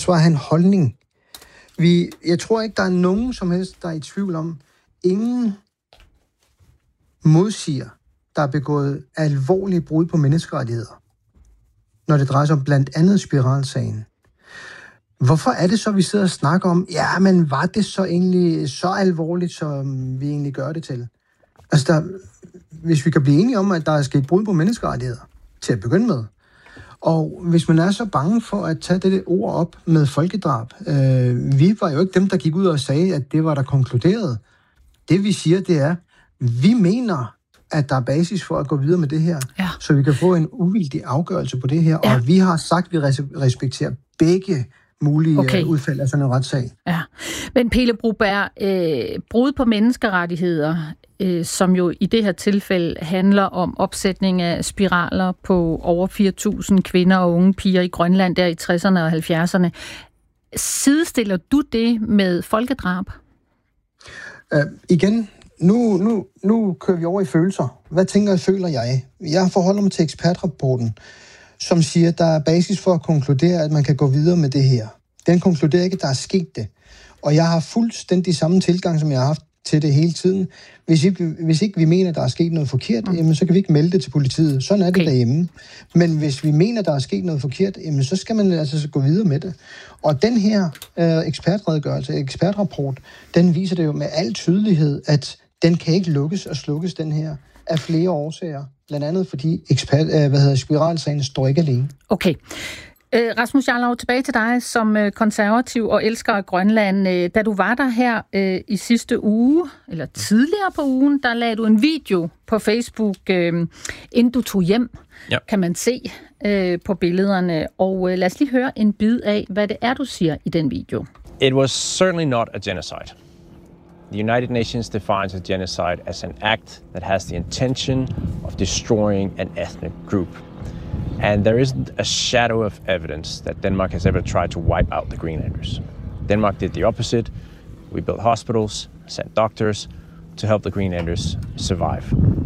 forsvare en holdning. Jeg tror ikke, der er nogen som helst, der er i tvivl om. Ingen modsiger, der er begået alvorlige brud på menneskerettigheder, når det drejer sig om blandt andet spiralsagen. Hvorfor er det så, vi sidder og snakker om, ja, men var det så egentlig så alvorligt, som vi egentlig gør det til? Altså, hvis vi kan blive enige om, at der er sket brud på menneskerettigheder, til at begynde med, og hvis man er så bange for at tage det ord op med folkedrab, vi var jo ikke dem, der gik ud og sagde, at det var der konkluderet. Det vi siger, det er, vi mener, at der er basis for at gå videre med det her, så vi kan få en uvildig afgørelse på det her, og vi har sagt, at vi respekterer begge mulige udfald af sådan en retssag. Ja. Men Pele Broberg, brud på menneskerettigheder, som jo i det her tilfælde handler om opsætning af spiraler på over 4.000 kvinder og unge piger i Grønland der i 60'erne og 70'erne. Sidestiller du det med folkedrab? Igen, nu kører vi over i følelser. Hvad tænker og føler jeg? Jeg forholder mig til ekspertrapporten, som siger, at der er basis for at konkludere, at man kan gå videre med det her. Den konkluderer ikke, at der er sket det. Og jeg har fuldstændig samme tilgang, som jeg har haft til det hele tiden. Hvis ikke vi mener, at der er sket noget forkert, jamen, så kan vi ikke melde det til politiet. Sådan er det derhjemme. Men hvis vi mener, at der er sket noget forkert, jamen, så skal man altså gå videre med det. Og den her ekspertrapport, den viser det jo med al tydelighed, at den kan ikke lukkes og slukkes, den her, af flere årsager. Blandt andet fordi spiralsagen står ikke alene. Okay. Rasmus Jarlov, tilbage til dig som konservativ og elsker af Grønland. Da du var der her i sidste uge, eller tidligere på ugen, der lagde du en video på Facebook, inden du tog hjem, kan man se på billederne. Og lad os lige høre en bid af, hvad det er, du siger i den video. It was certainly not a genocide. The United Nations defines a genocide as an act that has the intention of destroying an ethnic group. And there isn't a shadow of evidence that Denmark has ever tried to wipe out the Greenlanders. Denmark did the opposite. We built hospitals, sent doctors to help the Greenlanders survive.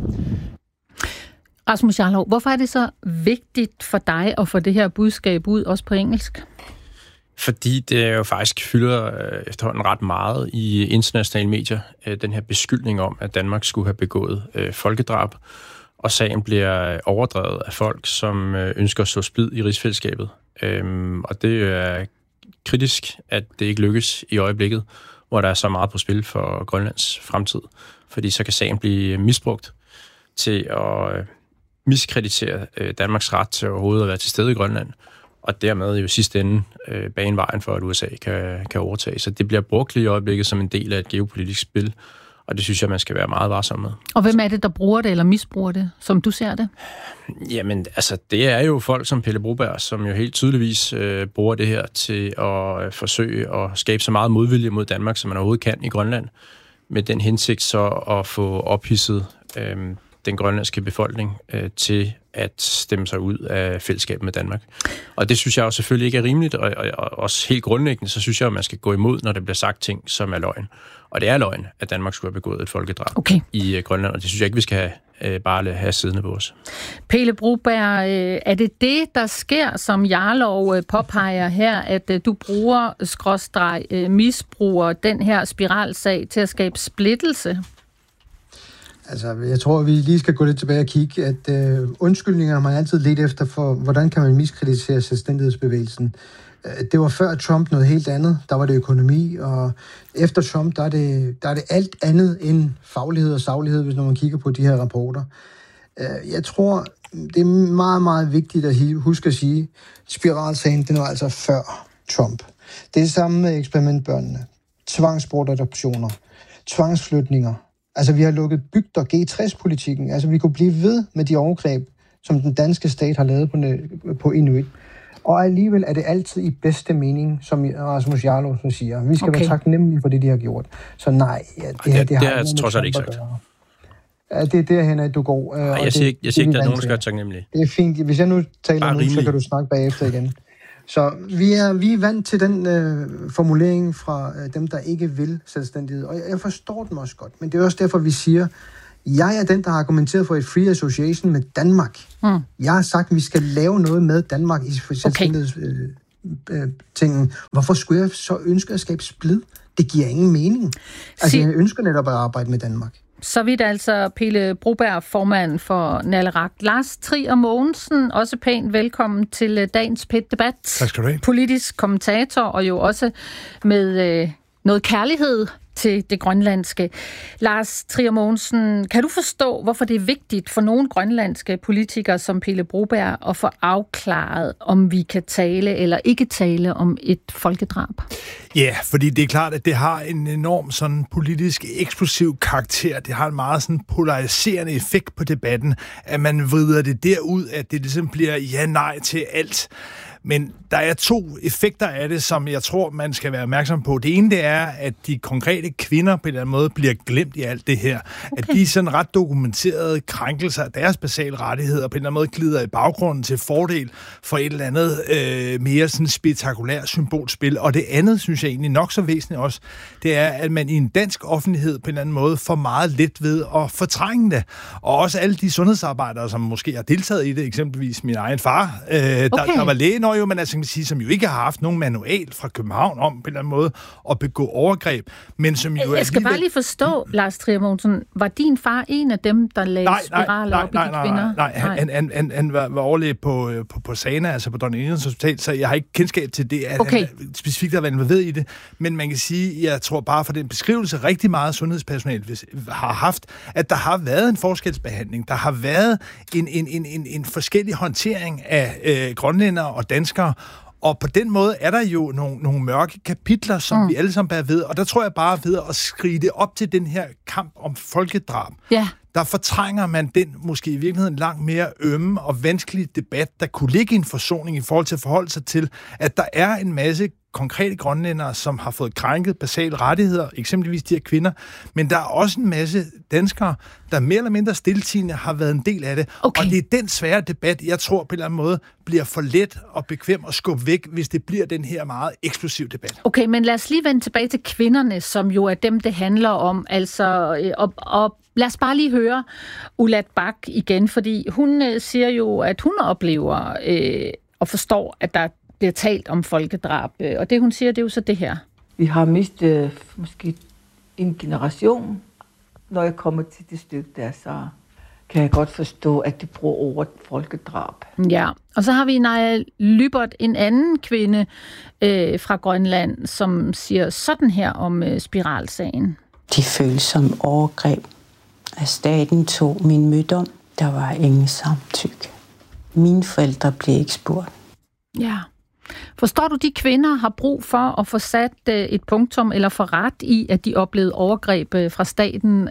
Rasmus Jarlov, hvorfor er det så vigtigt for dig at få det her budskab ud, også på engelsk? Fordi det jo faktisk fylder efterhånden ret meget i internationale medier, den her beskyldning om, at Danmark skulle have begået folkedrab, og sagen bliver overdrevet af folk, som ønsker at så splid i rigsfællesskabet. Og det er kritisk, at det ikke lykkes i øjeblikket, hvor der er så meget på spil for Grønlands fremtid. Fordi så kan sagen blive misbrugt til at miskreditere Danmarks ret til overhovedet at være til stede i Grønland, og dermed jo i sidste ende bane vejen for, at USA kan overtage. Så det bliver brugt lige i øjeblikket som en del af et geopolitisk spil, og det synes jeg, man skal være meget varsom med. Og hvem er det, der bruger det eller misbruger det, som du ser det? Jamen, altså, det er jo folk som Pele Broberg, som jo helt tydeligvis bruger det her til at forsøge at skabe så meget modvilje mod Danmark, som man overhovedet kan i Grønland, med den hensigt så at få ophidset den grønlandske befolkning til at stemme sig ud af fællesskabet med Danmark. Og det synes jeg jo selvfølgelig ikke er rimeligt, og også helt grundlæggende, så synes jeg, at man skal gå imod, når der bliver sagt ting, som er løgn. Og det er løgn, at Danmark skulle have begået et folkedrab i Grønland, og det synes jeg ikke, vi skal bare have siddende på os. Pele Broberg, er det, der sker, som Jarlov påpeger her, at du misbruger den her spiralsag til at skabe splittelse? Altså, jeg tror, vi lige skal gå lidt tilbage og kigge, at undskyldninger har man altid let efter for, hvordan kan man miskreditere selvstændighedsbevægelsen. Det var før Trump noget helt andet. Der var det økonomi, og efter Trump, der er det alt andet end faglighed og saglighed, hvis når man kigger på de her rapporter. Jeg tror, det er meget, meget vigtigt at huske at sige, spiralsagen, den var altså før Trump. Det er det samme med eksperimentbørnene, tvangsbortadoptioner, tvangsflytninger. Altså, vi har lukket bygder, G60-politikken. Altså, vi kunne blive ved med de overgreb, som den danske stat har lavet på Inuit. Og alligevel er det altid i bedste mening, som Rasmus Jarlov siger. Vi skal være taknemmelige for det, de har gjort. Så nej, det har trods alt ikke sagt. Ja, det er derhen, at du går. Jeg siger ikke, at der er nogen, der skal være taknemmelige. Det er fint. Hvis jeg nu taler nu, så kan du snakke bagefter igen. Så vi er vant til den formulering fra dem, der ikke vil selvstændighed. Og jeg forstår dem også godt. Men det er også derfor, vi siger, jeg er den, der har argumenteret for et free association med Danmark. Jeg har sagt, at vi skal lave noget med Danmark i selvstændighedsprocessen. tingen. Hvorfor skulle jeg så ønske at skabe splid? Det giver ingen mening. Altså, jeg ønsker netop at arbejde med Danmark. Så vidt altså Pele Broberg, formand for Naleraq. Lars Trier Mogensen, også pænt velkommen til dagens PET-debat. Tak skal du have. Politisk kommentator, og jo også med noget kærlighed til det grønlandske. Lars Trier Mogensen, kan du forstå, hvorfor det er vigtigt for nogle grønlandske politikere som Pele Broberg at få afklaret, om vi kan tale eller ikke tale om et folkedrab? Ja, fordi det er klart, at det har en enorm sådan politisk eksplosiv karakter. Det har en meget sådan polariserende effekt på debatten, at man vrider det derud, at det ligesom bliver ja-nej til alt. Men der er 2 effekter af det, som jeg tror, man skal være opmærksom på. Det ene, det er, at de konkrete kvinder på en eller anden måde bliver glemt i alt det her. Okay. At de sådan ret dokumenterede krænkelser af deres basale rettigheder på en eller anden måde glider i baggrunden til fordel for et eller andet mere sådan spektakulært symbolspil. Og det andet, synes jeg egentlig nok så væsentligt også, det er, at man i en dansk offentlighed på en eller anden måde får meget let ved at fortrænge det. Og også alle de sundhedsarbejdere, som måske har deltaget i det, eksempelvis min egen far, der var læge, jo, men altså, kan man sige, som jo ikke har haft nogen manual fra København om på en eller anden måde at begå overgreb, men som jo jeg skal bare lige forstå, Lars Trier Mogensen, var din far en af dem, der lagde spiraler op i de kvinder? Nej, han var overlæge på Sana, altså på Dronning Ingrids Hospital, så jeg har ikke kendskab til det, at han specifikt har været involveret i det, men man kan sige, jeg tror bare for den beskrivelse, rigtig meget sundhedspersonale har haft, at der har været en forskelsbehandling, der har været en forskellig håndtering af grønlændere og danskere, og på den måde er der jo nogle mørke kapitler, som vi alle sammen bærer ved, og der tror jeg bare ved at skrige det op til den her kamp om folkedrab, der fortrænger man den måske i virkeligheden langt mere ømme og vanskelige debat, der kunne ligge i en forsoning i forhold til at forholde sig til, at der er en masse konkrete grønlændere, som har fået krænket basale rettigheder, eksempelvis de her kvinder, men der er også en masse danskere, der mere eller mindre stiltiende har været en del af det. Okay. Og det er den svære debat, jeg tror på en eller anden måde, bliver for let og bekvem at skubbe væk, hvis det bliver den her meget eksplosiv debat. Okay, men lad os lige vende tilbage til kvinderne, som jo er dem, det handler om. Altså, og lad os bare lige høre Ulat Bak igen, fordi hun siger jo, at hun oplever og forstår, at der bliver talt om folkedrab. Og det, hun siger, det er jo så det her. Vi har mistet måske en generation. Når jeg kommer til det stykke der, så kan jeg godt forstå, at de bruger ordet folkedrab. Ja, og så har vi Naja Lybert, en anden kvinde fra Grønland, som siger sådan her om spiralsagen. De føles som overgreb. At staten tog min mødom, der var ingen samtykke. Mine forældre blev ikke spurgt. Ja. Forstår du, de kvinder har brug for at få sat et punktum eller få ret i, at de oplevede overgreb fra staten,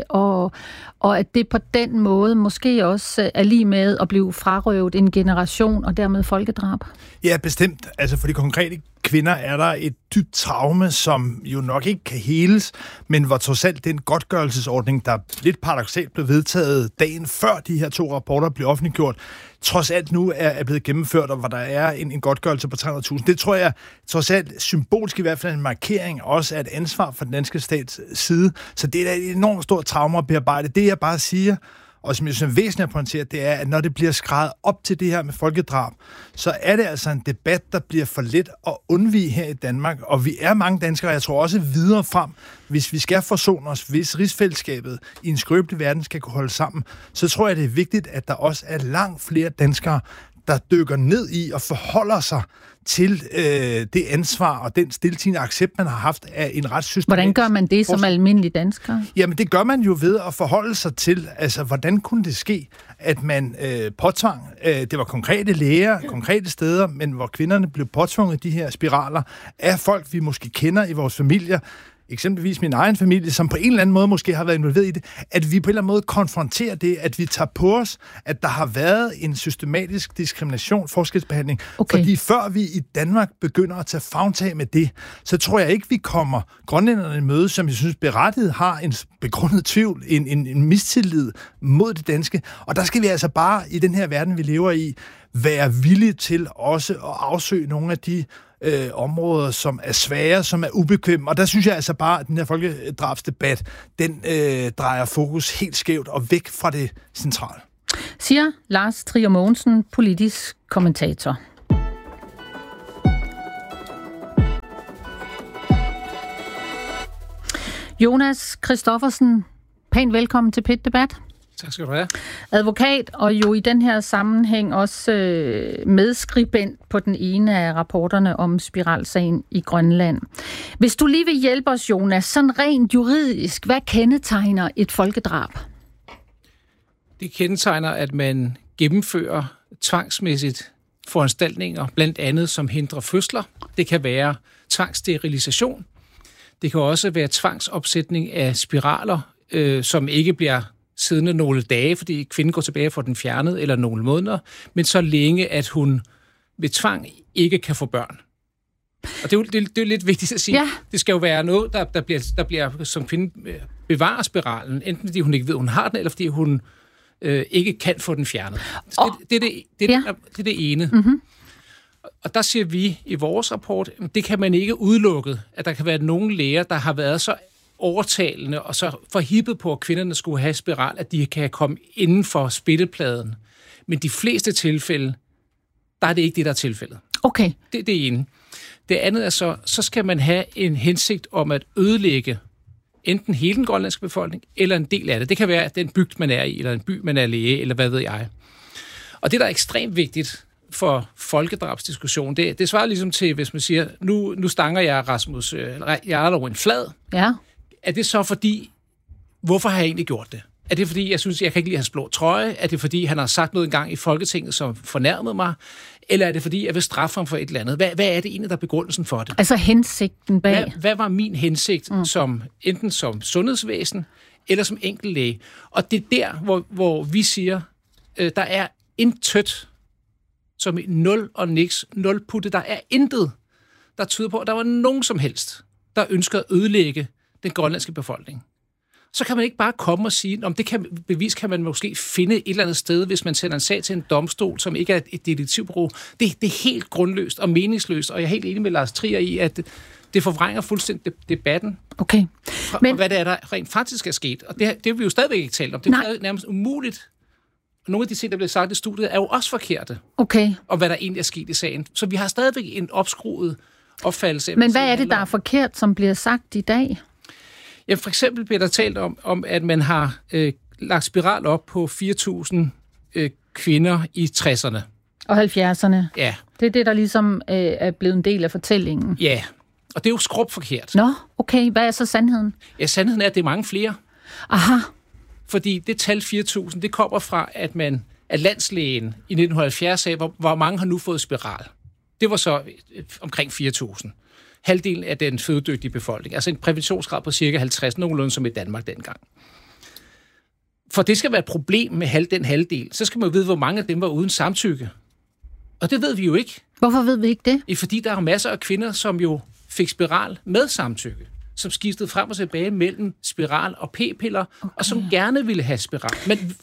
og at det på den måde måske også er lige med at blive frarøvet en generation og dermed folkedrab? Ja, bestemt. Altså for de konkrete kvinder er der et dybt traume, som jo nok ikke kan heles, men hvor trods alt den godtgørelsesordning, der lidt paradoksalt blev vedtaget dagen før de her 2 rapporter blev offentliggjort, trods alt nu er blevet gennemført, og hvor der er en godtgørelse på 300.000. Det tror jeg trods alt symbolsk i hvert fald en markering, også af et ansvar fra den danske stats side. Så det er da et enormt stort traume at bearbejde. Det jeg bare siger, og som jeg synes er væsentligt at pointere, det er, at når det bliver skrevet op til det her med folkedrab, så er det altså en debat, der bliver for let at undvige her i Danmark. Og vi er mange danskere, jeg tror også videre frem, hvis vi skal forsone os, hvis rigsfællesskabet i en skrøbelig verden skal kunne holde sammen, så tror jeg, det er vigtigt, at der også er langt flere danskere, der dykker ned i og forholder sig til det ansvar og den stiltiende accept, man har haft af en retssystem. Hvordan gør man det som almindelig dansker? Jamen, det gør man jo ved at forholde sig til, altså, hvordan kunne det ske, at man påtvang, det var konkrete læger, konkrete steder, men hvor kvinderne blev påtvunget de her spiraler af folk, vi måske kender i vores familier, eksempelvis min egen familie, som på en eller anden måde måske har været involveret i det, at vi på en eller anden måde konfronterer det, at vi tager på os, at der har været en systematisk diskrimination, forskelsbehandling. Okay. Fordi før vi i Danmark begynder at tage favntag med det, så tror jeg ikke, vi kommer grønlænderne i møde, som jeg synes berettiget har en begrundet tvivl, en mistillid mod det danske. Og der skal vi altså bare i den her verden, vi lever i, være villige til også at afsøge nogle af de områder, som er svære, som er ubekvemme. Og der synes jeg altså bare, at den her folkedrabsdebat, den drejer fokus helt skævt og væk fra det centrale. Siger Lars Trier Mogensen, politisk kommentator. Jonas Christoffersen, pænt velkommen til Pit Debat. Tak skal du have. Advokat, og jo i den her sammenhæng også medskribent på den ene af rapporterne om spiralsagen i Grønland. Hvis du lige vil hjælpe os, Jonas, sådan rent juridisk, hvad kendetegner et folkedrab? Det kendetegner, at man gennemfører tvangsmæssigt foranstaltninger, blandt andet som hindrer fødsler. Det kan være tvangssterilisation. Det kan også være tvangsopsætning af spiraler, som ikke bliver siddende nogle dage, fordi kvinden går tilbage for den fjernet, eller nogle måneder, men så længe, at hun ved tvang ikke kan få børn. Og det er jo lidt vigtigt at sige. Ja. Det skal jo være noget, der bliver som kvinde bevarer spiralen, enten fordi hun ikke ved, hun har den, eller fordi hun ikke kan få den fjernet. Det er det ene. Mm-hmm. Og der siger vi i vores rapport, det kan man ikke udelukke, at der kan være nogle læger, der har været så overtalende og så forhippet på, at kvinderne skulle have spiral, at de kan komme inden for spillepladen. Men de fleste tilfælde, der er det ikke det, der er tilfældet. Okay. Det er det ene. Det andet er så skal man have en hensigt om at ødelægge enten hele den grønlandske befolkning, eller en del af det. Det kan være den bygd, man er i, eller en by, man er læge, eller hvad ved jeg. Og det, der er ekstremt vigtigt for folkedrabsdiskussion, det svarer ligesom til, hvis man siger, nu stanger jeg Rasmus Jarlov en flad. Ja. Er det så fordi, hvorfor har jeg egentlig gjort det? Er det fordi, jeg synes, jeg kan ikke lide hans blå trøje? Er det fordi, han har sagt noget engang i Folketinget, som fornærmede mig? Eller er det fordi, jeg vil straffe ham for et eller andet? Hvad er det egentlig, der er begrundelsen for det? Altså hensigten bag? Hvad var min hensigt, enten som sundhedsvæsen, eller som enkeltlæge? Og det er der, hvor vi siger, der er intet, som nul og niks, nul putte. Der er intet, der tyder på, at der var nogen som helst, der ønsker at ødelægge den grønlandske befolkning. Så kan man ikke bare komme og sige, om det bevis kan man måske finde et eller andet sted, hvis man sender en sag til en domstol, som ikke er et detektivbureau. Det er helt grundløst og meningsløst, og jeg er helt enig med Lars Trier i, at det forvrænger fuldstændig debatten. Okay. Men hvad det er, der rent faktisk er sket. Og det har vi jo stadigvæk ikke talt om. Det er nærmest umuligt. Nogle af de ting, der bliver sagt i studiet, er jo også forkerte. Okay. Og hvad der egentlig er sket i sagen. Så vi har stadigvæk en opskruet opfattelse. Men hvad er det, der er forkert, som bliver sagt i dag? Ja, for eksempel bliver der talt om at man har lagt spiral op på 4.000 kvinder i 60'erne. Og 70'erne. Ja. Det er det, der ligesom er blevet en del af fortællingen. Ja, og det er jo skrupforkert. Nå, okay. Hvad er så sandheden? Ja, sandheden er, at det er mange flere. Aha. Fordi det tal 4.000, det kommer fra, at landslægen i 1970 sagde, hvor mange har nu fået spiral. Det var så omkring 4.000. Halvdelen af den fødedygtige befolkning. Altså en præventionsgrad på cirka 50, nogenlunde som i Danmark dengang. For det skal være et problem med den halvdel, så skal man jo vide, hvor mange af dem var uden samtykke. Og det ved vi jo ikke. Hvorfor ved vi ikke det? Fordi der er masser af kvinder, som jo fik spiral med samtykke, som skiftede frem og tilbage mellem spiral og p-piller, og som gerne ville have spiral. Men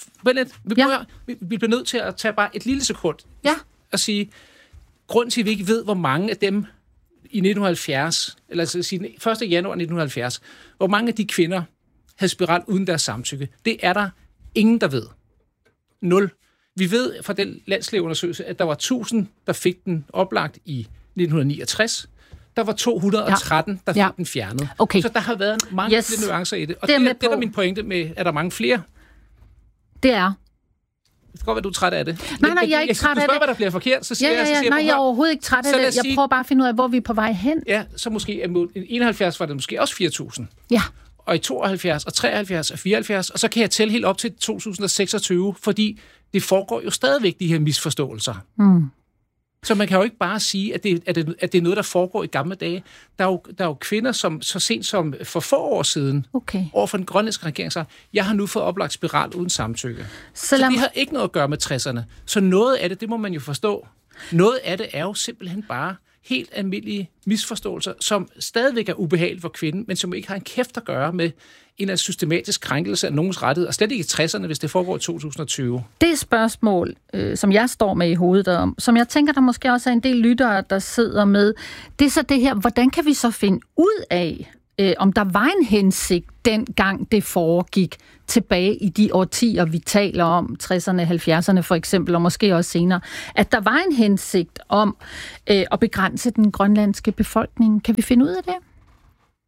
vi bliver nødt til at tage bare et lille sekund og sige, grunden til, at vi ikke ved, hvor mange af dem i 1970, eller altså 1. januar 1970, hvor mange af de kvinder havde spiral uden deres samtykke, det er der ingen, der ved. 0. Vi ved fra den landslægeundersøgelse, at der var 1.000, der fik den oplagt i 1969. Der var 213, der fik den fjernet. Okay. Så der har været mange nuancer i det. Og det er min pointe med, at der er mange flere. Det er. Det kan godt være, du er træt af det. Nej, jeg er ikke træt af det. Du spørger, hvad der bliver forkert, så siger jeg... Nej, jeg er overhovedet ikke træt af det. Jeg prøver bare at finde ud af, hvor vi er på vej hen. Ja, så måske i 71 var det måske også 4.000. Ja. Og i 72, og 73, og 74, og så kan jeg tælle helt op til 2026, fordi det foregår jo stadigvæk, de her misforståelser. Så man kan jo ikke bare sige, at det er noget, der foregår i gamle dage. Der er jo kvinder, som så sent som for få år siden, overfor den grønlandske regering, sagde, jeg har nu fået oplagt spiral uden samtykke. Så det har ikke noget at gøre med 60'erne. Så noget af det må man jo forstå. Noget af det er jo simpelthen bare helt almindelige misforståelser, som stadigvæk er ubehageligt for kvinden, men som ikke har en kæft at gøre med en eller anden systematisk krænkelse af nogens rettighed, og slet ikke i 60'erne, hvis det foregår i 2020. Det spørgsmål, som jeg står med i hovedet om, som jeg tænker, der måske også er en del lyttere, der sidder med, det er så det her, hvordan kan vi så finde ud af, om der var en hensigt dengang det foregik tilbage i de årtier, vi taler om, 60'erne, 70'erne for eksempel, og måske også senere, at der var en hensigt om at begrænse den grønlandske befolkning. Kan vi finde ud af det?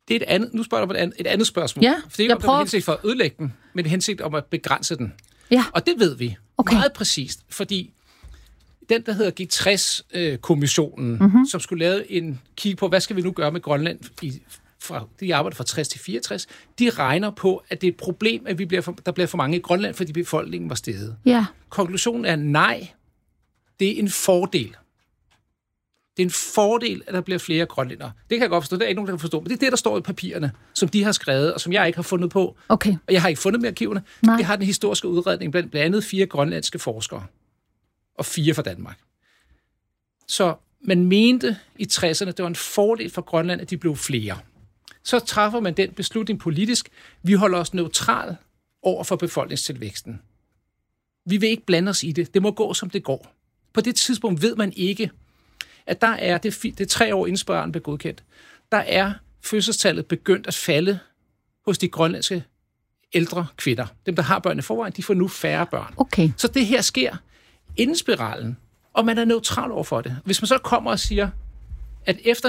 Det er et andet, nu spørger du om et andet spørgsmål. Ja, for det er ikke om hensigt for at ødelægge den, men det er hensigt om at begrænse den. Ja. Og det ved vi meget præcist, fordi den, der hedder G60-kommissionen, som skulle lave en kig på, hvad skal vi nu gøre med Grønland, de arbejder fra 60 til 64, de regner på, at det er et problem, at der bliver for mange i Grønland, fordi befolkningen var steget. Ja. Konklusionen er nej, det er en fordel. Det er en fordel, at der bliver flere grønlændere. Det kan jeg godt forstå, det er ikke nogen, der kan forstå, men det er det, der står i papirerne, som de har skrevet, og som jeg ikke har fundet på. Okay. Og jeg har ikke fundet med arkiverne. Nej. Det har den historiske udredning blandt andet 4 grønlandske forskere, og 4 fra Danmark. Så man mente i 60'erne, det var en fordel for Grønland, at de blev flere. Så træffer man den beslutning politisk. Vi holder os neutral over for befolkningstilvæksten. Vi vil ikke blande os i det. Det må gå, som det går. På det tidspunkt ved man ikke, at der er, det er 3 år inden spørgeren blev godkendt, der er fødselstallet begyndt at falde hos de grønlandske ældre kvinder. Dem, der har børn i forvejen, de får nu færre børn. Okay. Så det her sker inden spiralen, og man er neutral over for det. Hvis man så kommer og siger, at efter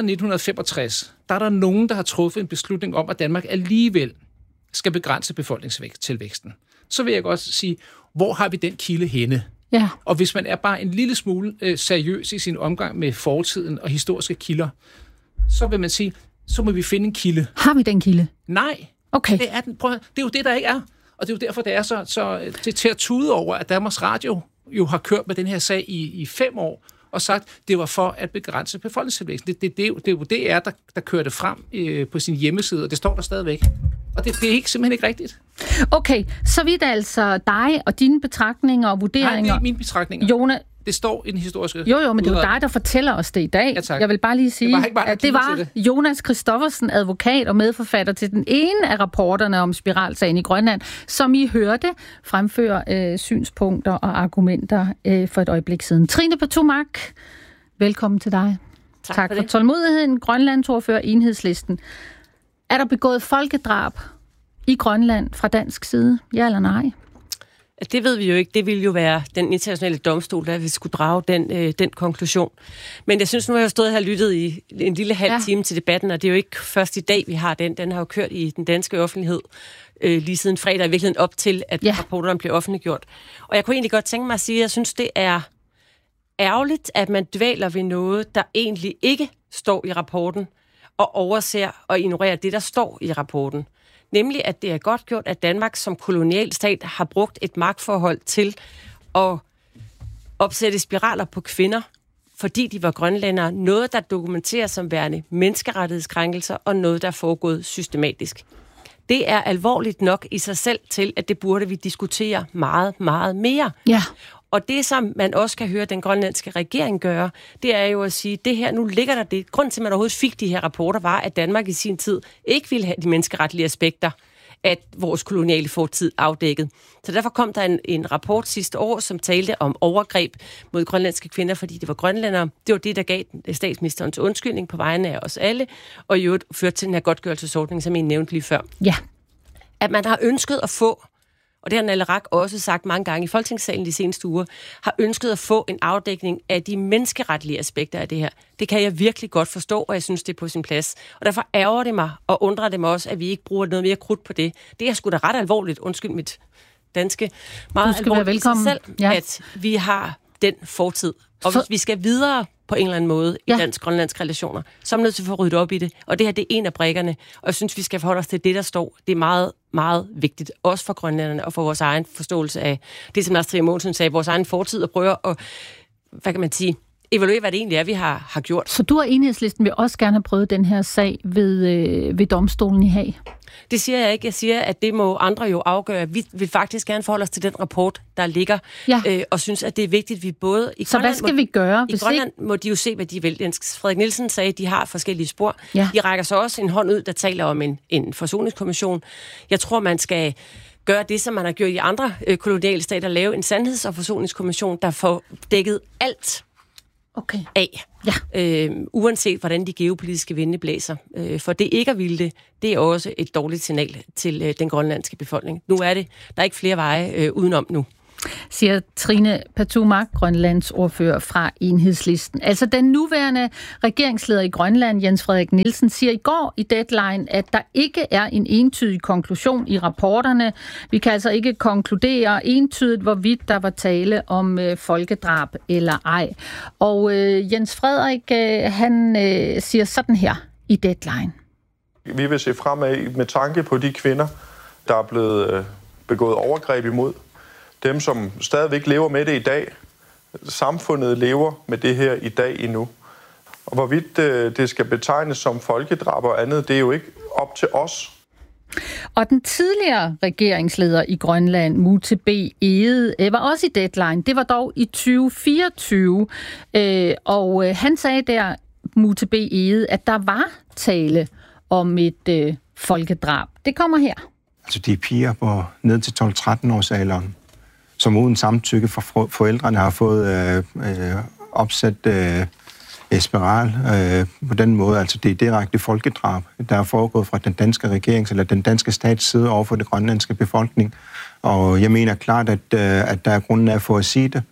1965, der er der nogen, der har truffet en beslutning om, at Danmark alligevel skal begrænse befolkningstilvæksten, så vil jeg godt sige, hvor har vi den kilde henne? Ja. Og hvis man er bare en lille smule seriøs i sin omgang med fortiden og historiske kilder, så vil man sige, så må vi finde en kilde. Har vi den kilde? Nej. Okay. Det er, det er jo det, der ikke er. Og det er jo derfor, det er så det er til at tude over, at Danmarks Radio jo har kørt med den her sag i 5 år, og sagt, det var for at begrænse befolkningstilvæksten. Det er jo DR, der kørte frem på sin hjemmeside, og det står der stadigvæk. Og det er simpelthen ikke rigtigt. Okay, så vidt altså dig og dine betragtninger og vurderinger. Nej, det er ikke mine betragtninger. Jonas, det står i den historiske... Jo, men det er jo dig, der fortæller os det i dag. Ja, tak. Jeg vil bare lige sige, at det var det. Jonas Christoffersen, advokat og medforfatter til den ene af rapporterne om spiralsagen i Grønland, som I hørte fremføre synspunkter og argumenter for et øjeblik siden. Trine Patumak, velkommen til dig. Tak for tålmodigheden. Grønlandsordfører Enhedslisten. Er der begået folkedrab i Grønland fra dansk side? Ja eller nej? Det ved vi jo ikke. Det ville jo være den internationale domstol, der vi skulle drage den konklusion. Men jeg synes, nu har jeg stået her og lyttet i en lille halv time til debatten, og det er jo ikke først i dag, vi har den. Den har jo kørt i den danske offentlighed lige siden fredag, i virkeligheden op til, at rapporterne blev offentliggjort. Og jeg kunne egentlig godt tænke mig at sige, at jeg synes, det er ærgerligt, at man dvæler ved noget, der egentlig ikke står i rapporten, og overser og ignorerer det, der står i rapporten. Nemlig, at det er godt gjort, at Danmark som kolonialstat har brugt et magtforhold til at opsætte spiraler på kvinder, fordi de var grønlændere. Noget, der dokumenteres som værende menneskerettighedskrænkelser, og noget, der er foregået systematisk. Det er alvorligt nok i sig selv til, at det burde vi diskutere meget, meget mere. Ja. Og det, som man også kan høre den grønlandske regering gøre, det er jo at sige, det her, nu ligger der det. Grunden til, at man overhovedet fik de her rapporter, var, at Danmark i sin tid ikke ville have de menneskeretlige aspekter af vores koloniale fortid afdækket. Så derfor kom der en rapport sidste år, som talte om overgreb mod grønlandske kvinder, fordi det var grønlændere. Det var det, der gav statsministerens undskyldning på vegne af os alle, og i øvrigt førte til den her godtgørelsesordning, som I nævnte lige før. Ja. At man har ønsket at få, og det har Nalle Rak også sagt mange gange i Folketingssalen de seneste uger, har ønsket at få en afdækning af de menneskeretlige aspekter af det her. Det kan jeg virkelig godt forstå, og jeg synes, det er på sin plads. Og derfor ærger det mig, og undrer det mig også, at vi ikke bruger noget mere krudt på det. Det er sgu da ret alvorligt, undskyld mit danske, meget alvorligt i sig selv, at vi har den fortid. Og hvis vi skal videre på en eller anden måde i dansk-grønlandske relationer, så er man nødt til at få ryddet op i det. Og det her, det er en af brikkerne. Og jeg synes, vi skal forholde os til det, der står. Det er meget, meget vigtigt. Også for grønlænderne og for vores egen forståelse af det, som Lars Trier Mogensen sagde, vores egen fortid, og prøve at, hvad kan man sige, evaluere, hvad det egentlig er, vi har gjort. Så du og Enhedslisten vil også gerne have prøvet den her sag ved domstolen i Haag? Det siger jeg ikke. Jeg siger, at det må andre jo afgøre. Vi vil faktisk gerne forholde os til den rapport, der ligger, og synes, at det er vigtigt, at vi både... Så hvad skal vi gøre? I Grønland må de jo se, hvad de vil. Frederik Nielsen sagde, at de har forskellige spor. Ja. De rækker så også en hånd ud, der taler om en forsoningskommission. Jeg tror, man skal gøre det, som man har gjort i andre koloniale stater, lave en sandheds- og forsoningskommission, der får dækket alt af. Ja. Uanset hvordan de geopolitiske vinde blæser. For det ikke at ville det er også et dårligt signal til den grønlandske befolkning. Nu er det. Der er ikke flere veje udenom nu. Siger Trine Patumark, Grønlands ordfører fra Enhedslisten. Altså den nuværende regeringsleder i Grønland, Jens Frederik Nielsen, siger i går i Deadline, at der ikke er en entydig konklusion i rapporterne. Vi kan altså ikke konkludere entydigt, hvorvidt der var tale om folkedrab eller ej. Og Jens Frederik, han siger sådan her i Deadline. Vi vil se fremad med tanke på de kvinder, der er blevet begået overgreb imod. Dem, som stadigvæk lever med det i dag. Samfundet lever med det her i dag endnu. Og hvorvidt det skal betegnes som folkedrab og andet, det er jo ikke op til os. Og den tidligere regeringsleder i Grønland, Mute B. Egede, var også i Deadline. Det var dog i 2024. Og han sagde der, Mute B. Egede, at der var tale om et folkedrab. Det kommer her. Altså de piger på ned til 12-13 års alderen, som uden samtykke fra forældrene har fået opsat spiral på den måde. Altså det er direkte folkedrab, der er foregået fra den danske regerings eller den danske stats side over for den grønlandske befolkning. Og jeg mener klart, at der er grunden for at sige det.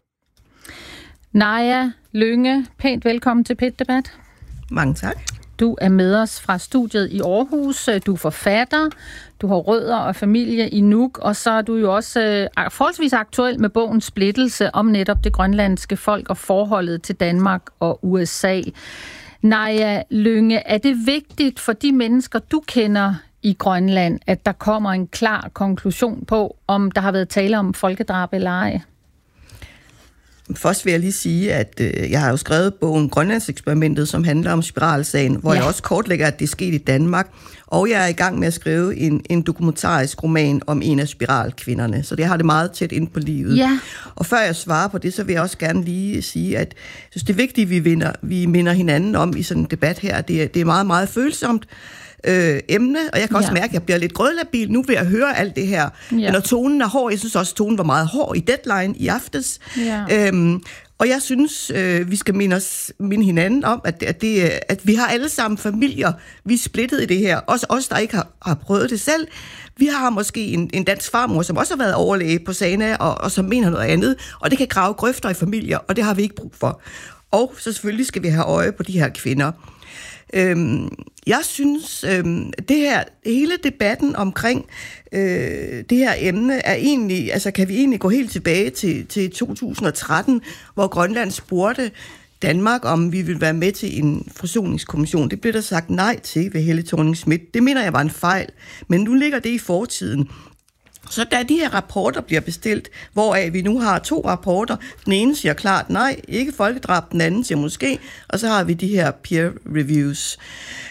Naja Lynge, pænt velkommen til Pit-debat. Mange tak. Du er med os fra studiet i Aarhus. Du er forfatter, du har rødder og familie i Nuuk, og så er du jo også forholdsvis aktuel med bogen Splittelse om netop det grønlandske folk og forholdet til Danmark og USA. Naja Lynge, er det vigtigt for de mennesker, du kender i Grønland, at der kommer en klar konklusion på, om der har været tale om folkedrab eller ej? Først vil jeg lige sige, at jeg har jo skrevet bogen Grønlandseksperimentet, som handler om spiralsagen, hvor jeg også kortlægger, at det er sket i Danmark. Og jeg er i gang med at skrive en dokumentarisk roman om en af spiralkvinderne. Så det har det meget tæt ind på livet. Ja. Og før jeg svarer på det, så vil jeg også gerne lige sige, at jeg synes, det er vigtigt, at vi minder hinanden om i sådan en debat her. Det er meget, meget følsomt emne, og jeg kan også mærke, at jeg bliver lidt grødlabil nu ved at høre alt det her. Ja. Når tonen er hård, jeg synes også, at tonen var meget hård i Deadline i aftes. Ja. Og jeg synes, vi skal minde hinanden om, at vi har alle sammen familier, vi er splittet i det her. Også os, der ikke har prøvet det selv. Vi har måske en dansk farmor, som også har været overlæge på Sana, og som mener noget andet, og det kan grave grøfter i familier, og det har vi ikke brug for. Og så selvfølgelig skal vi have øje på de her kvinder. Jeg synes, hele debatten omkring det her emne er egentlig, altså kan vi egentlig gå helt tilbage til 2013, hvor Grønland spurgte Danmark, om vi ville være med til en forsoningskommission. Det blev der sagt nej til ved Helle Thorning-Schmidt. Det mener jeg var en fejl, men nu ligger det i fortiden. Så da de her rapporter bliver bestilt, hvoraf vi nu har 2 rapporter, den ene siger klart nej, ikke folkedrab, den anden siger måske, og så har vi de her peer reviews.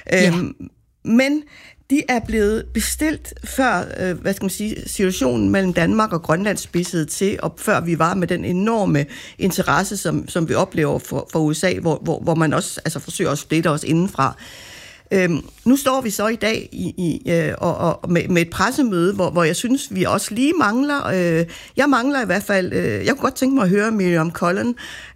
Men de er blevet bestilt før, situationen mellem Danmark og Grønland spidsede til, og før vi var med den enorme interesse, som vi oplever for USA, hvor man også forsøger at splitte os indenfra. Nu står vi så i dag med et pressemøde, hvor jeg synes, vi også lige mangler. Jeg mangler i hvert fald. Jeg kunne godt tænke mig at høre Miriam Cullen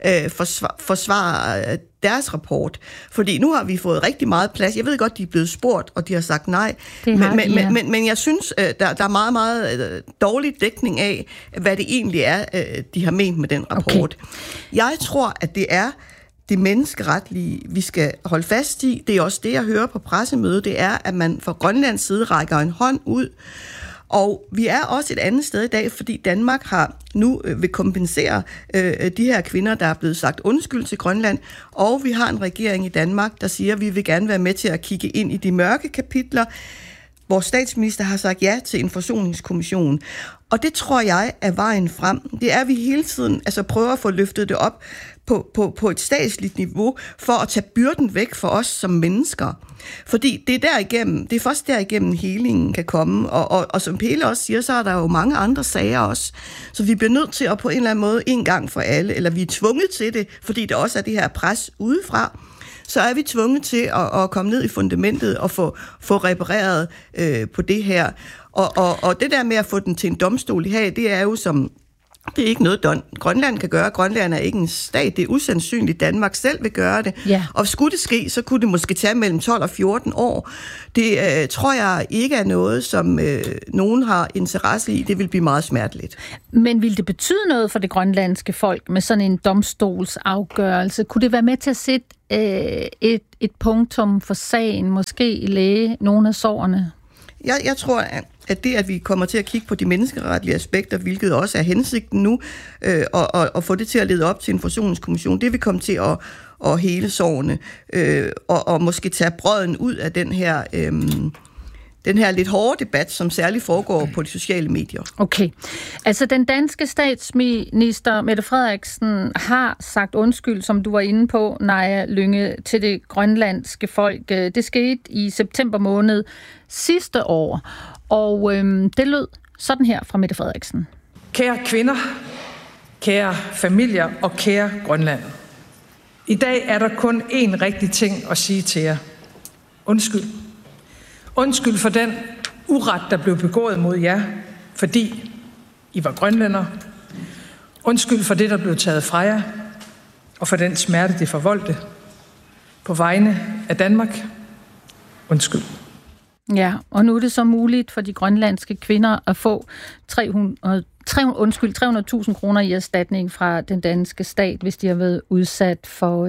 forsvare deres rapport. Fordi nu har vi fået rigtig meget plads. Jeg ved godt, de er blevet spurgt, og de har sagt nej. Men jeg synes, der er meget, meget dårlig dækning af, hvad det egentlig er, de har ment med den rapport. Okay. Jeg tror, at det er det menneskeretlige, vi skal holde fast i. Det er også det, jeg hører på pressemødet, det er, at man fra Grønlands side rækker en hånd ud. Og vi er også et andet sted i dag, fordi Danmark har nu vil kompensere de her kvinder, der er blevet sagt undskyld til Grønland, og vi har en regering i Danmark, der siger, at vi vil gerne være med til at kigge ind i de mørke kapitler. Vores statsminister har sagt ja til en forsoningskommission. Og det tror jeg er vejen frem. Det er, at vi hele tiden prøver at få løftet det op på et statsligt niveau, for at tage byrden væk for os som mennesker. Fordi det er først derigennem helingen kan komme, og som Pelle også siger, så er der jo mange andre sager også. Så vi bliver nødt til at på en eller anden måde en gang for alle, eller vi er tvunget til det, fordi der også er det her pres udefra, så er vi tvunget til at komme ned i fundamentet og få repareret på det her. Og det der med at få den til en domstol i Haag, det er jo, som Det er ikke noget, Grønland kan gøre. Grønland er ikke en stat. Det er usandsynligt. Danmark selv vil gøre det. Ja. Og skulle det ske, så kunne det måske tage mellem 12 og 14 år. Det tror jeg ikke er noget, som nogen har interesse i. Det vil blive meget smerteligt. Men vil det betyde noget for det grønlandske folk med sådan en domstolsafgørelse? Kunne det være med til at sætte et punktum for sagen, måske læge nogle af sårene? Jeg tror, at det, at vi kommer til at kigge på de menneskeretlige aspekter, hvilket også er hensigten nu, og få det til at lede op til en forsoningskommission, det vil komme til at hele sårene, og måske tage brøden ud af den her lidt hårde debat, som særligt foregår på de sociale medier. Okay. Altså, den danske statsminister Mette Frederiksen har sagt undskyld, som du var inde på, Naja Lynge, til det grønlandske folk. Det skete i september måned sidste år, og det lød sådan her fra Mette Frederiksen. Kære kvinder, kære familier og kære Grønland. I dag er der kun én rigtig ting at sige til jer. Undskyld. Undskyld for den uret, der blev begået mod jer, fordi I var grønlændere. Undskyld for det, der blev taget fra jer, og for den smerte, det forvoldte. På vegne af Danmark. Undskyld. Ja, og nu er det så muligt for de grønlandske kvinder at få 300.000 kroner i erstatning fra den danske stat, hvis de har været udsat for...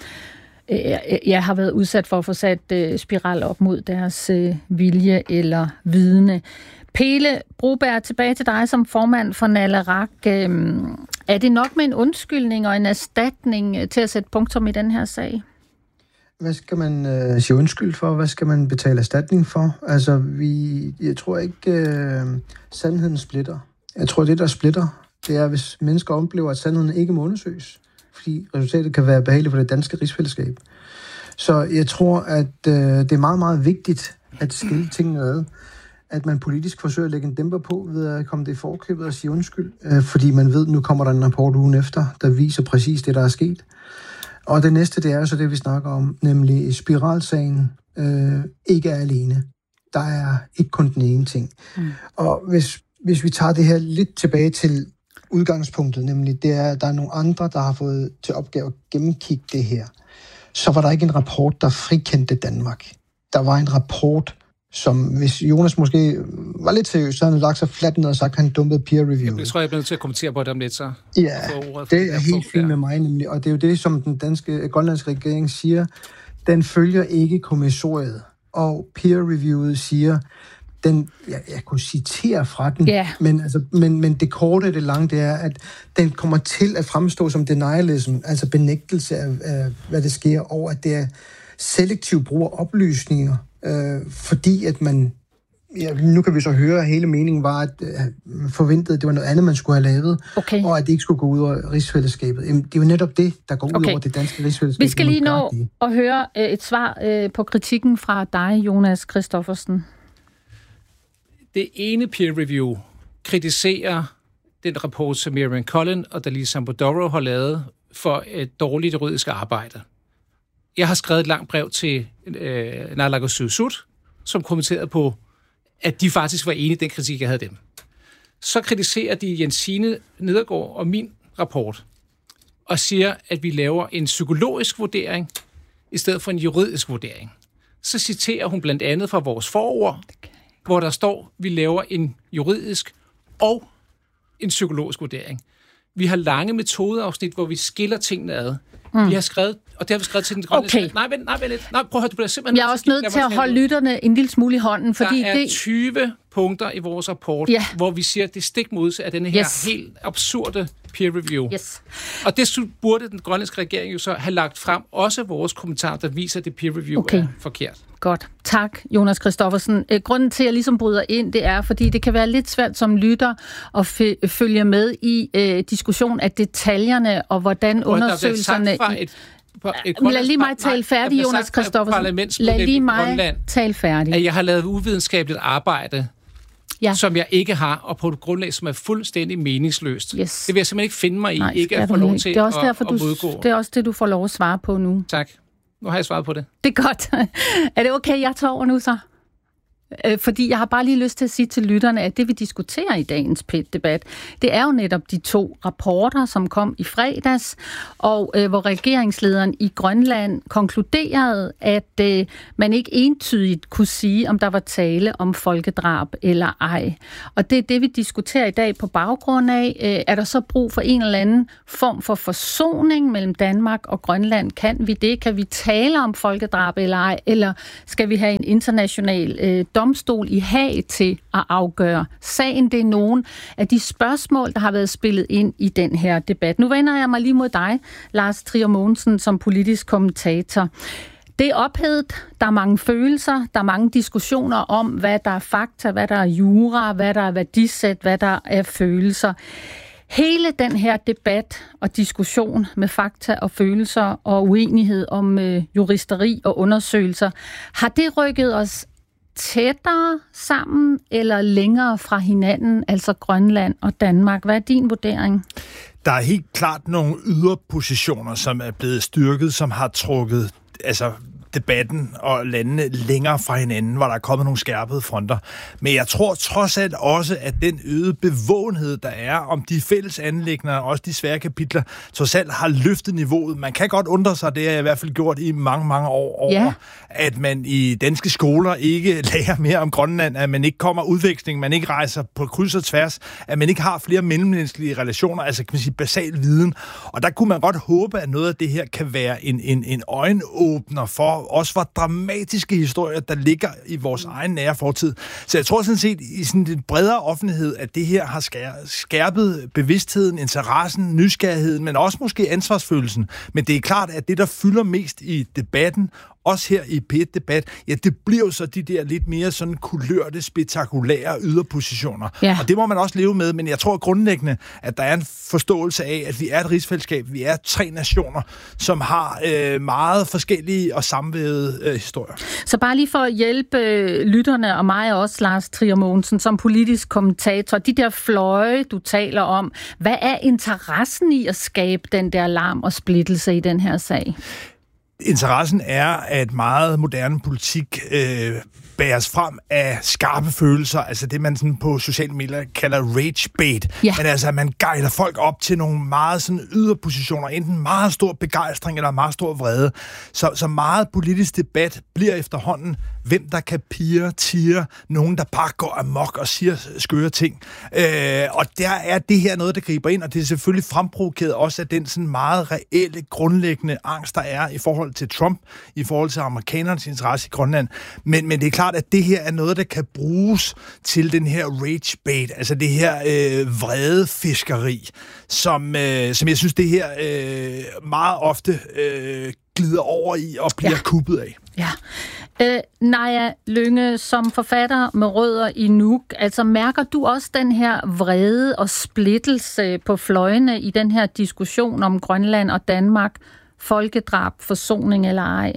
har været udsat for at få sat spiral op mod deres vilje eller vidne. Pele Broberg, tilbage til dig som formand for Naleraq. Er det nok med en undskyldning og en erstatning til at sætte punktum i den her sag? Hvad skal man sige undskyld for? Hvad skal man betale erstatning for? Altså, jeg tror ikke, sandheden splitter. Jeg tror, det, der splitter, det er, hvis mennesker oplever, at sandheden ikke må undersøges. Fordi resultatet kan være behageligt for det danske rigsfællesskab. Så jeg tror, at det er meget, meget vigtigt at skille tingene ad. At man politisk forsøger at lægge en dæmper på ved at komme det i forkøbet og sige undskyld. Fordi man ved, at nu kommer der en rapport ugen efter, der viser præcis det, der er sket. Og det næste, det er jo så det, vi snakker om, nemlig spiralsagen ikke er alene. Der er ikke kun den ene ting. Og hvis vi tager det her lidt tilbage til udgangspunktet, nemlig det er, at der er nogle andre, der har fået til opgave at gennemkigge det her, så var der ikke en rapport, der frikendte Danmark. Der var en rapport, som hvis Jonas måske var lidt seriøs, så havde han lagt sig fladt ned og sagt, at han dumpede peer review. Jeg tror, jeg bliver nødt til at kommentere på det om lidt, så. Ja, det er helt fint med mig nemlig, og det er jo det, som den grønlandske regering siger, den følger ikke kommissoriet, og peer reviewet siger, jeg kunne citere fra den, men det korte og det lange, det er, at den kommer til at fremstå som denialism, altså benægtelse af hvad det sker, og at det er selektiv brug af oplysninger, fordi at man, nu kan vi så høre, at hele meningen var, at man forventede, at det var noget andet, man skulle have lavet, og at det ikke skulle gå ud over rigsfællesskabet. Det er jo netop det, der går ud over det danske rigsfællesskab. Vi skal lige nå at høre et svar på kritikken fra dig, Jonas Christoffersen. Det ene peer review kritiserer den rapport, som Miriam Cullen og Dalisa Sambodoro har lavet for et dårligt juridisk arbejde. Jeg har skrevet et langt brev til Naalakkersuisut, som kommenterede på, at de faktisk var enige i den kritik, jeg havde dem. Så kritiserer de Jensine Nedergaard og min rapport, og siger, at vi laver en psykologisk vurdering, i stedet for en juridisk vurdering. Så citerer hun blandt andet fra vores forord, hvor der står, at vi laver en juridisk og en psykologisk vurdering. Vi har lange metodeafsnit, hvor vi skiller tingene ad. Vi har skrevet, og det har vi skrevet til den grønlandske... Nej, prøv at høre, du bliver simpelthen... Jeg er også nødt til at holde lytterne en lille smule i hånden, fordi der er 20 punkter i vores rapport, hvor vi siger, at det stik modsatte af denne her helt absurde peer review. Og det burde den grønlandske regering jo så have lagt frem, også vores kommentarer, der viser, at det peer review er forkert. Godt. Tak, Jonas Christoffersen. Grunden til, at jeg ligesom bryder ind, det er, fordi det kan være lidt svært som lytter at følge med i diskussion af detaljerne og hvordan undersøgelserne... Lad lige mig tale færdig, Jonas Christoffersen. Lad lige mig tale færdig. At jeg har lavet uvidenskabeligt arbejde, som jeg ikke har, og på et grundlag, som er fuldstændig meningsløst. Det vil jeg simpelthen ikke finde mig i, ikke at få lov til at modgå. Det er også det, du får lov at svare på nu. Tak. Nu har jeg svaret på det. Det er godt. Er det okay, jeg tager over nu så? Fordi jeg har bare lige lyst til at sige til lytterne, at det vi diskuterer i dagens PET-debat, det er jo netop de 2 rapporter, som kom i fredags, og hvor regeringslederen i Grønland konkluderede, at man ikke entydigt kunne sige, om der var tale om folkedrab eller ej. Og det er det, vi diskuterer i dag på baggrund af. Er der så brug for en eller anden form for forsoning mellem Danmark og Grønland? Kan vi det? Kan vi tale om folkedrab eller ej? Eller skal vi have en international domstol i Haag til at afgøre sagen? Det er nogle af de spørgsmål, der har været spillet ind i den her debat. Nu vender jeg mig lige mod dig, Lars Trier Mogensen, som politisk kommentator. Det er ophedet, der er mange følelser, der er mange diskussioner om, hvad der er fakta, hvad der er jura, hvad der er værdisæt, hvad der er følelser. Hele den her debat og diskussion med fakta og følelser og uenighed om juristeri og undersøgelser, har det rykket os tættere sammen eller længere fra hinanden, altså Grønland og Danmark? Hvad er din vurdering? Der er helt klart nogle yderpositioner, som er blevet styrket, som har trukket debatten og landene længere fra hinanden, hvor der er kommet nogle skærpede fronter. Men jeg tror trods alt også, at den øgede bevågenhed, der er om de fælles anliggender, også de svære kapitler, trods alt har løftet niveauet. Man kan godt undre sig, det har jeg i hvert fald gjort i mange, mange år over, at man i danske skoler ikke lærer mere om Grønland, at man ikke kommer udveksling, man ikke rejser på kryds og tværs, at man ikke har flere mellemmenneskelige relationer, altså kan man sige basal viden. Og der kunne man godt håbe, at noget af det her kan være en øjenåbner for også for dramatiske historier, der ligger i vores egen nære fortid. Så jeg tror sådan set, i sådan en bredere offentlighed, at det her har skærpet bevidstheden, interessen, nysgerrigheden, men også måske ansvarsfølelsen. Men det er klart, at det, der fylder mest i debatten, også her i PET-debat, ja, det bliver jo så de der lidt mere sådan kulørte, spektakulære yderpositioner. Ja. Og det må man også leve med, men jeg tror grundlæggende, at der er en forståelse af, at vi er et rigsfællesskab, vi er 3 nationer, som har meget forskellige og sammenvævede historier. Så bare lige for at hjælpe lytterne og mig også, Lars Trier Mogensen, som politisk kommentator, de der fløje, du taler om, hvad er interessen i at skabe den der larm og splittelse i den her sag? Interessen er, at meget moderne politik bæres frem af skarpe følelser, altså det, man sådan på sociale medier kalder rage bait. Ja. Men altså, man gejler folk op til nogle meget sådan yderpositioner, enten meget stor begejstring eller meget stor vrede. Så meget politisk debat bliver efterhånden, hvem der kan tiger, nogen, der bare går amok og siger skøre ting. Og der er det her noget, der griber ind, og det er selvfølgelig fremprovokeret også af den sådan meget reelle, grundlæggende angst, der er i forhold til Trump, i forhold til amerikanernes interesse i Grønland. Men det er klart, at det her er noget, der kan bruges til den her rage bait, altså det her vrede fiskeri, som jeg synes, det her meget ofte glider over i og bliver kuppet af. Ja. Naja Lynge, som forfatter med rødder i Nuuk, altså mærker du også den her vrede og splittelse på fløjene i den her diskussion om Grønland og Danmark, folkedrab, forsoning eller ej?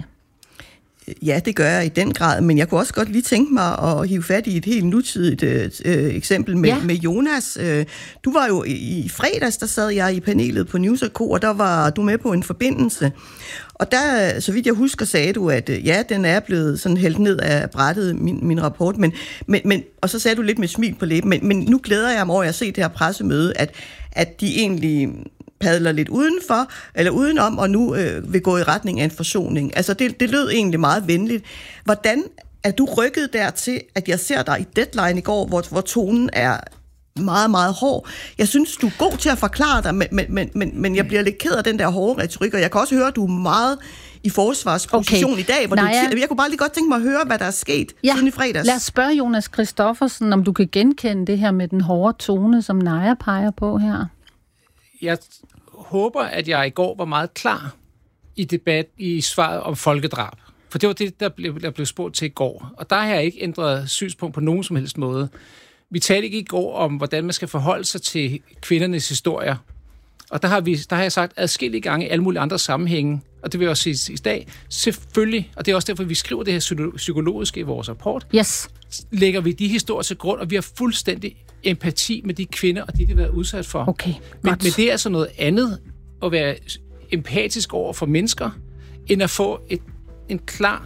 Ja, det gør jeg i den grad, men jeg kunne også godt lige tænke mig at hive fat i et helt nutidigt eksempel med Jonas. Du var jo i fredags, der sad jeg i panelet på News & Co, og der var du med på en forbindelse. Og der, så vidt jeg husker, sagde du, at ja, den er blevet sådan hældt ned af brættet, min rapport, men og så sagde du lidt med smil på læben, men nu glæder jeg mig over at se det her pressemøde, at de egentlig padler lidt udenfor, eller udenom, og nu vil gå i retning af en forsoning. Altså, det lød egentlig meget venligt. Hvordan er du rykket dertil, at jeg ser dig i Deadline i går, hvor tonen er meget, meget hård? Jeg synes, du er god til at forklare dig, men jeg bliver lidt ked af den der hårde retorik, og jeg kan også høre, at du er meget i forsvarsposition i dag. Hvor jeg kunne bare lige godt tænke mig at høre, hvad der er sket siden i fredags. Lad os spørge Jonas Christoffersen, om du kan genkende det her med den hårde tone, som Naja peger på her. Jeg håber, at jeg i går var meget klar i debat i svaret om folkedrab. For det var det, der blev spurgt til i går. Og der har jeg ikke ændret synspunkt på nogen som helst måde. Vi talte ikke i går om, hvordan man skal forholde sig til kvindernes historier. Og der har jeg sagt adskillige gange i alle mulige andre sammenhænge, og det vil jeg også sige i dag, selvfølgelig, og det er også derfor, vi skriver det her psykologiske i vores rapport, lægger vi de historier til grund, og vi har fuldstændig empati med de kvinder, og de har været udsat for. Okay, men det er altså noget andet at være empatisk over for mennesker, end at få en klar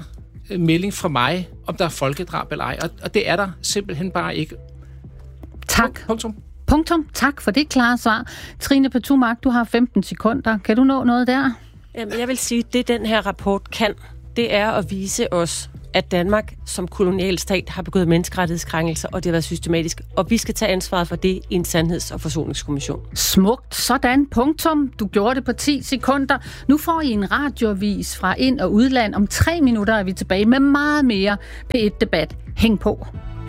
melding fra mig, om der er folkedrab eller ej. Og det er der simpelthen bare ikke. Tak. Punktum. Tak for det klare svar. Trine Petumark, du har 15 sekunder. Kan du nå noget der? Jamen, jeg vil sige, at det den her rapport kan, det er at vise os, at Danmark som kolonialstat har begået menneskerettighedskrænkelser, og det har været systematisk. Og vi skal tage ansvaret for det i en sandheds- og forsoningskommission. Smukt. Sådan. Punktum. Du gjorde det på 10 sekunder. Nu får I en radioavis fra ind- og udland. Om 3 minutter er vi tilbage med meget mere P1-debat. Hæng på.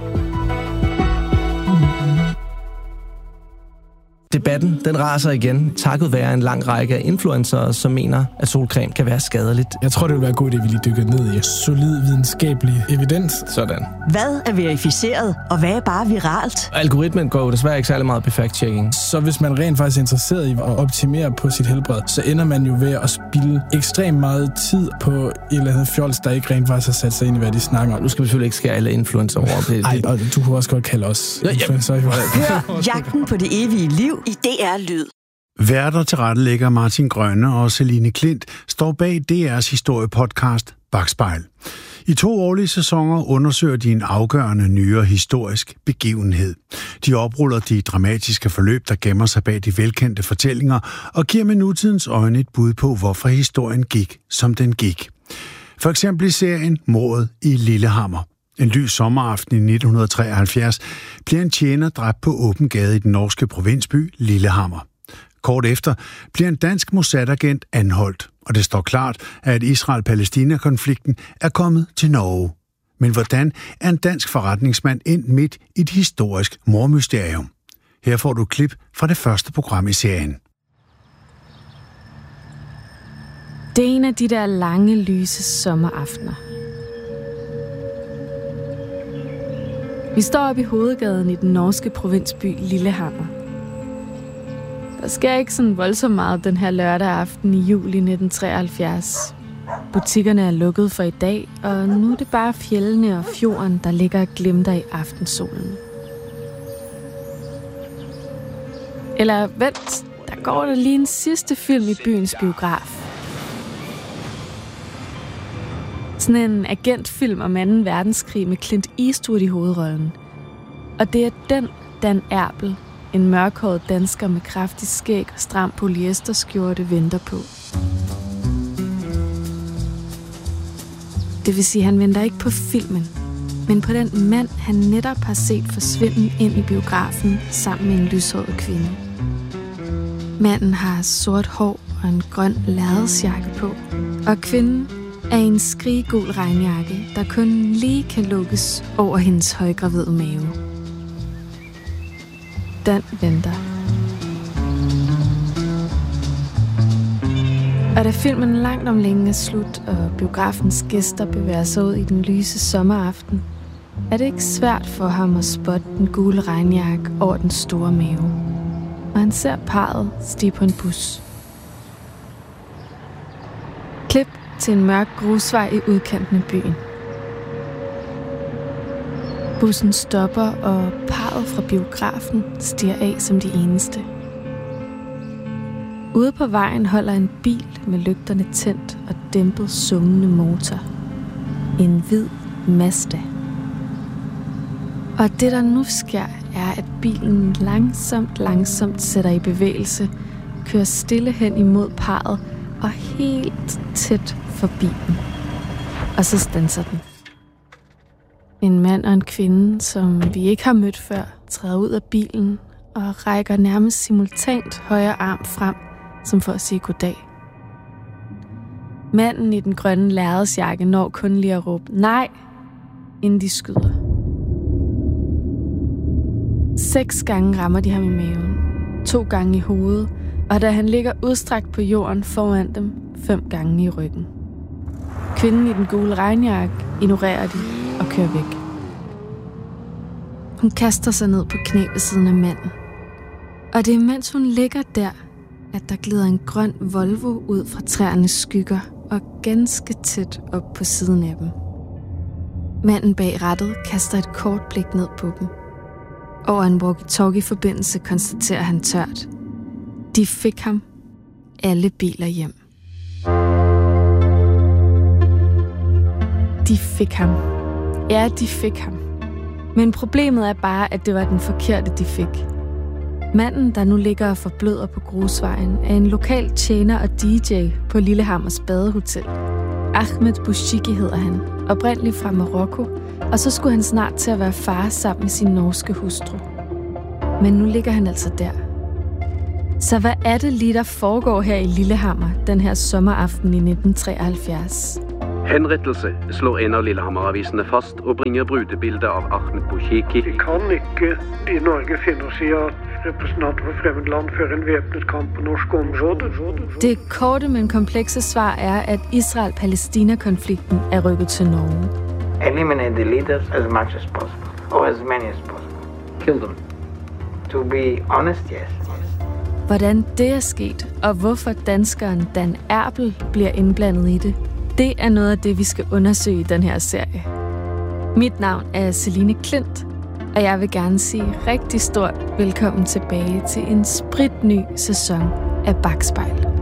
Debatten, den raser igen, takket være en lang række af influencere, som mener, at solcreme kan være skadeligt. Jeg tror, det vil være en god idé, at vi lige dykker ned i solid videnskabelig evidens. Sådan. Hvad er verificeret, og hvad er bare viralt? Algoritmen går jo desværre ikke særlig meget på fact-checking. Så hvis man rent faktisk er interesseret i at optimere på sit helbred, så ender man jo ved at spilde ekstremt meget tid på et eller andet fjols, der ikke rent faktisk har sat sig ind i, hvad de snakker om. Nu skal vi selvfølgelig ikke skære alle influencer over. Nej, og du kunne også godt kalde os influencer. Hør Jagten på det evige liv i DR Lyd. Værter tilrettelægger Martin Grønne og Celine Klint står bag DR's historiepodcast Bakspejl. I 2 årlige sæsoner undersøger de en afgørende nyere historisk begivenhed. De opruller de dramatiske forløb, der gemmer sig bag de velkendte fortællinger, og giver med nutidens øjne et bud på, hvorfor historien gik, som den gik. For eksempel i serien Mordet i Lillehammer. En lys sommeraften i 1973 bliver en tjener dræbt på åben gade i den norske provinsby Lillehammer. Kort efter bliver en dansk Mossad-agent anholdt, og det står klart, at Israel-Palæstina-konflikten er kommet til Norge. Men hvordan er en dansk forretningsmand endt midt i et historisk mordmysterium? Her får du et klip fra det første program i serien. Det er en af de der lange, lyse sommeraftener. Vi står oppe i hovedgaden i den norske provinsby Lillehammer. Der sker ikke sådan voldsomt meget den her lørdag aften i juli 1973. Butikkerne er lukket for i dag, og nu er det bare fjellene og fjorden, der ligger og glimter i aftensolen. Eller vent, der går der lige en sidste film i byens biograf. Sådan en agentfilm om 2. verdenskrig med Clint Eastwood i hovedrollen. Og det er den Dan Erbel, en mørkhåret dansker med kraftig skæg og stram polyesterskjorte, venter på. Det vil sige, at han venter ikke på filmen, men på den mand, han netop har set forsvinde ind i biografen sammen med en lyshåret kvinde. Manden har sort hår og en grøn lærredsjakke på, og kvinden er en skriggul regnjakke, der kun lige kan lukkes over hendes højgravide mave. Dan venter. Og da filmen langt om længe er slut, og biografens gæster bevæger sig ud i den lyse sommeraften, er det ikke svært for ham at spotte den gule regnjakke over den store mave. Og han ser parret stige på en bus. Klip til en mørk grusvej i udkanten af byen. Bussen stopper, og parret fra biografen stiger af som de eneste. Ude på vejen holder en bil med lygterne tændt og dæmpet summende motor. En hvid Mazda. Og det, der nu sker, er, at bilen langsomt sætter i bevægelse, kører stille hen imod parret og helt tæt forbi dem. Og så standser den. En mand og en kvinde, som vi ikke har mødt før, træder ud af bilen og rækker nærmest simultant højre arm frem, som for at sige goddag. Manden i den grønne lærredsjakke når kun lige at råbe nej, inden de skyder. 6 gange rammer de ham i maven, 2 gange i hovedet, og da han ligger udstrakt på jorden foran dem, 5 gange i ryggen. Kvinden i den gule regnjakke ignorerer de og kører væk. Hun kaster sig ned på knæ ved siden af manden. Og det er mens hun ligger der, at der glider en grøn Volvo ud fra træernes skygger og ganske tæt op på siden af dem. Manden bag rattet kaster et kort blik ned på dem. Over en walkie-talkie-forbindelse konstaterer han tørt: de fik ham alle biler hjem. De fik ham. Ja, de fik ham. Men problemet er bare, at det var den forkerte, de fik. Manden, der nu ligger og forbløder på grusvejen, er en lokal tjener og DJ på Lillehammers badehotel. Ahmed Bouchiki hedder han, oprindeligt fra Marokko, og så skulle han snart til at være far sammen med sin norske hustru. Men nu ligger han altså der. Så hvad er det lige, der foregår her i Lillehammer den her sommeraften i 1973? Henrettelse slår en af Lillehammer-avisene fast og bringer brudebilder af Ahmed Bouchiki. Vi kan ikke i Norge finde os i at repræsentanter for fremmed land fører en væbnet kamp på norsk område. Det korte, men komplekse svar er, at Israel-Palæstina-konflikten er rykket til Norge. Eliminate the leaders as much as possible, or as many as possible. Kill them. To be honest, yes. Hvordan det er sket, og hvorfor danskeren Dan Erbel bliver indblandet i det, det er noget af det, vi skal undersøge i den her serie. Mit navn er Celine Klint, og jeg vil gerne sige rigtig stort velkommen tilbage til en spritny sæson af Bakspejl.